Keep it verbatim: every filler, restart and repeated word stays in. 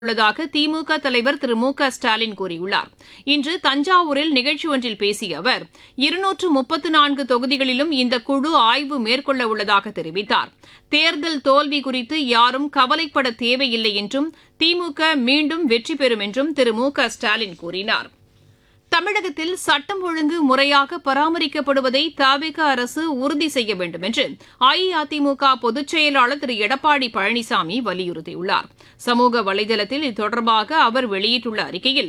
உள்ளதாக திமுக தலைவர் திரு மு க ஸ்டாலின் கூறியுள்ளார். இன்று தஞ்சாவூரில் நிகழ்ச்சி ஒன்றில் பேசிய அவர் இருநூற்று முப்பத்து நான்கு தொகுதிகளிலும் இந்த குழு ஆய்வு மேற்கொள்ள உள்ளதாக தெரிவித்தார். தேர்தல் தோல்வி குறித்து யாரும் கவலைப்பட தேவையில்லை என்றும் திமுக மீண்டும் வெற்றி பெறும் என்றும் திரு மு க ஸ்டாலின் கூறினார். தமிழகத்தில் சட்டம் ஒழுங்கு முறையாக பராமரிக்கப்படுவதை தவிக அரசு உறுதி செய்ய வேண்டும் என்று அஇஅதிமுக பொதுச் செயலாளர் திரு எடப்பாடி பழனிசாமி வலியுறுத்தியுள்ளார். சமூக வலைதளத்தில் இது தொடர்பாக அவர் வெளியிட்டுள்ள அறிக்கையில்,